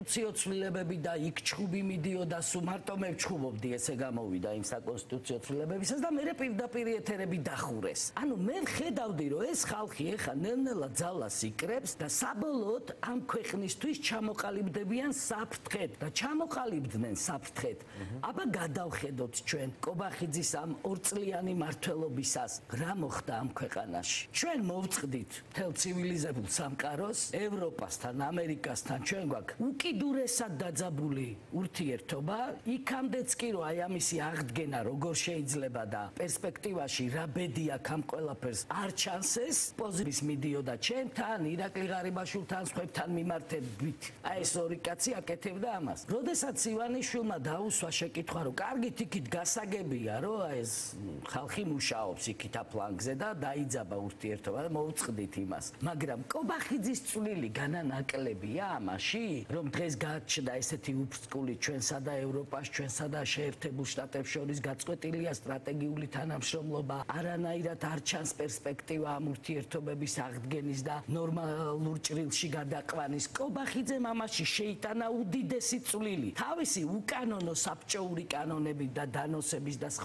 კონსტიტუციო ცვლილებები და იქ ჩხუბი მიდიოდა, სულ მარტო მე ვჩხუბობდი, ესე გამოვიდა იმ საკონსტიტუციო ცვლილებებისას და მე პირდაპირ ეთერები დახურეს. ანუ მე ვხედავდი, რომ ეს ხალხი ეხა ნელ-ნელა ძალას იკრებს და საბოლოოდ ამ ქვეყნისთვის ჩამოყალიბდებიან საფრთხედ და ჩამოყალიბდნენ საფრთხედ. აბა გადავხედოთ ჩვენ კობახიძის ამ ორწლიანი მმართველობისას რა მოხდა ამ ქვეყანაში. ჩვენ მოვწყდით მთელ ცივილიზებულ სამყაროს, ევროპასთან, ამერიკასთან ჩვენ გვაქვს უკიდურესად დაძაბული ურთიერთობა, იქამდეც კი რომ აი ამისი აღდგენა როგორ შეიძლება და პერსპექტივაში რა ბედი აქვს ამ ყველაფერს არ ჩანს ეს პოზიციის მიდიოდა ჩემთან, ირაკლი ღარიბაშვილთან, სხვებთან მიმართებით. აი ეს ორი კაცი აკეთებდა ამას. როდესაც ივანიშვილმა დაუსვა შეკითხვა, რომ კარგით იქით გასაგებია, რომ აი ეს ხალხი მუშაობს იქით აფლანგზე და დაიძაბა ურთიერთობა და მოვწყდით იმას. მაგრამ კობახიძის წვლილი განანაკლებია ამაში, რომ დღეს გაჩნდა ესეთი უფსკული ჩვენსა და ევროპას, ჩვენსა და შეერთებულ შტატებს შორის გაწყვეტილია სტრატეგიული თანამშრომლობა, არანაირად არ ჩანს პერსპექტივა ამ ურთიერთობების აღდგენის და ნორმალურ ჭრილში გადაყვანის. კობახიძემ ამაში შეიტანა უდიდესი წვლილი. თავისი უკანონო საბჭოური კანონებით და დანოსების და